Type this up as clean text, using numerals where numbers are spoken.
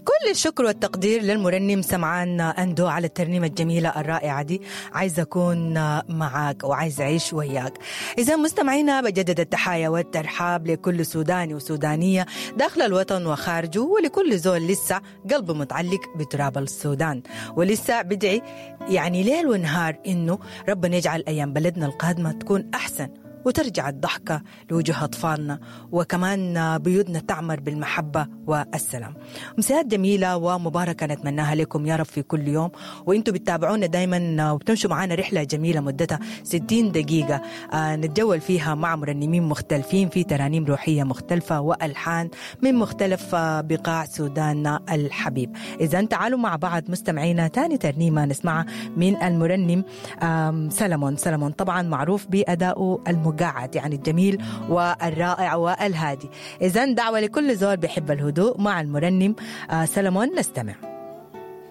كل الشكر والتقدير للمرنم سمعان أندو على الترنيمة الجميلة الرائعة دي. عايز أكون معاك وعايز أعيش وياك. إذا مستمعينا بجدد التحايا والترحاب لكل سوداني وسودانية داخل الوطن وخارجه، ولكل زول لسه قلبه متعلق بتراب السودان ولسه بدعي يعني ليل ونهار إنه ربنا يجعل أيام بلدنا القادمة تكون أحسن، وترجع الضحكة لوجه أطفالنا، وكمان بيوتنا تعمر بالمحبة والسلام. مساءات جميلة ومباركة نتمناها لكم يا رب في كل يوم، وإنتوا بتتابعونا دايما وبتمشوا معنا رحلة جميلة مدتها 60 دقيقة نتجول فيها مع مرنمين مختلفين في ترانيم روحية مختلفة وألحان من مختلف بقاع سوداننا الحبيب. إذا تعالوا مع بعض مستمعينا تاني ترنيمة نسمعها من المرنم سلمون، طبعا معروف بأداؤه المقاعد يعني الجميل والرائع والهادي. إذن دعوة لكل زول بيحب الهدوء مع المرنم سلمون، نستمع.